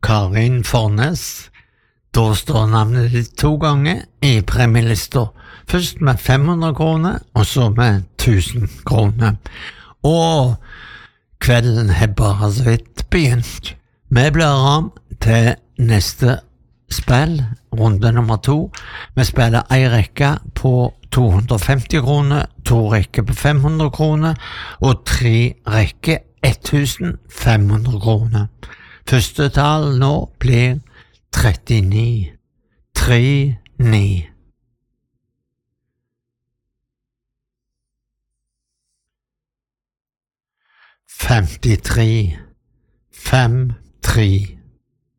Karin Fornes. Da står navnet ditt 2 ganger i premielista. Først med 500 kroner, og så med 1000 kroner. Og kvelden har bare så vidt begynt. Vi blir om til neste spill, runde nummer 2. Vi spiller en rekke på 250 kroner, 2 rekker på 500 kroner, og 3 rekker 1500 kroner. Første tall nå blir 39. 39. Femtitre. 53.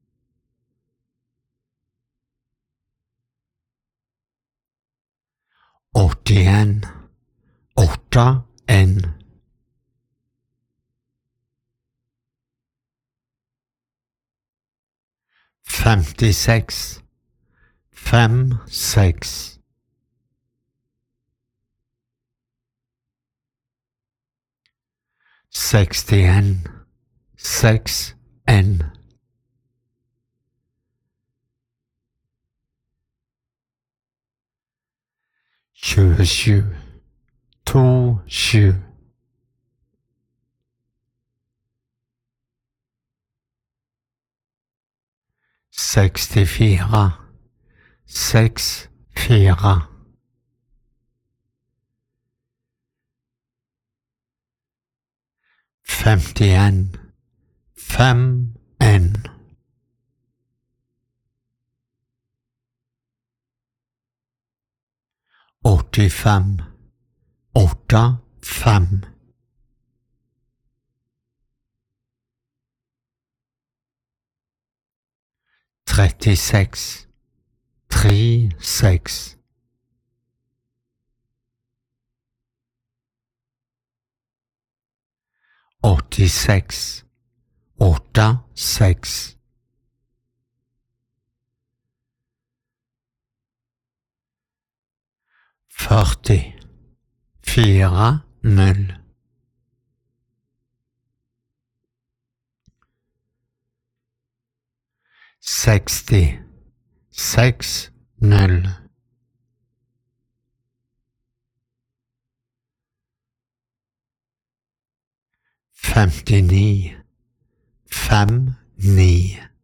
81. 81. 56. 56. 61. 61. 27. 27. 64. 64. 51. 51. 85. 85. 36. 36. 86. 86. 40. 40. 60. 60. 59. 59.